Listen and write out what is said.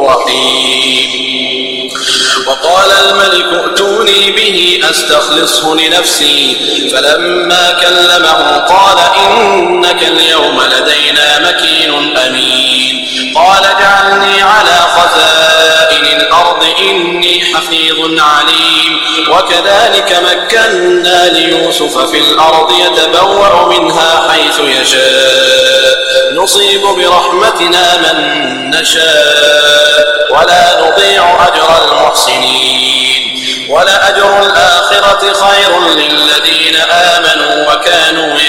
رحيم. وقال الملك ائتوني به أستخلصه لنفسي، فلما كلمه قال إنك اليوم لدينا مكين أمين. قال اجعلني على خزائن الأرض إني حفيظ عليم. وكذلك مكنا ليوسف في الأرض يتبوأ منها حيث يشاء نصيب برحمتنا من نشاء ولا نضيع أجر المحسنين ولأجر الآخرة خير للذين آمنوا وكانوا